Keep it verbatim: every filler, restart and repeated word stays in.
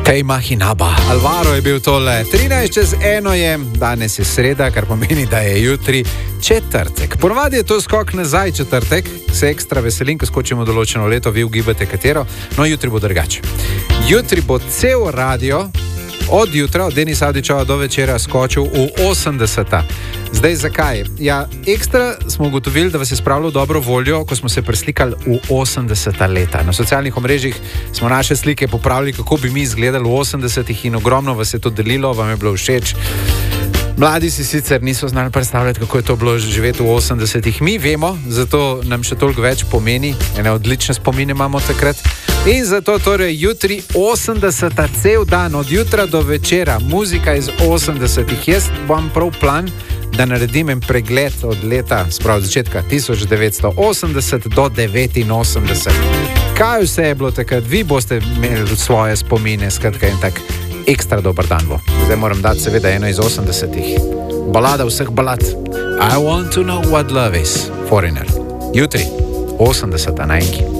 Tejma Hinaba. Alvaro je bil tole. trinajst čez eno je, danes je sreda, kar pomeni, da je jutri četrtek. Ponovadi je to skok nazaj četrtek, se ekstra veselim, ko skočimo določeno leto, vi ugibate katero, no jutri bo drugače. Jutri bo cel radio od jutra, od Denisa Avdićeva do večera skočil v osemdeseta. Zdaj zakaj? Ja, ekstra smo ugotovili, da vas je spravilo dobro voljo, ko smo se preslikali v osemdeseta leta. Na socialnih omrežjih smo naše slike popravili, kako bi mi izgledali v osemdesetih in ogromno vas je to delilo, vam je bilo všeč. Mladi si sicer niso znali predstavljati, kako je to bilo živeti v osemdesetih. Mi vemo, zato nam še toliko več pomeni, ene odlične spomine imamo takrat. In zato torej jutri osemdeseta, cel dan, od jutra do večera, muzika iz osemdesetih. Jaz vam prav plan, da naredim en pregled od leta, sprav začetka tisoč devetsto osemdeset do devetinosemdeset. Kaj vse je bilo takrat? Vi boste imeli svoje spomine, skratka in tak ekstra dober dan bo. Zdaj moram dati seveda eno iz osemdesetih. Balada vseh balad. I want to know what love is. Foreigner. Jutri, osemdeseta na enki.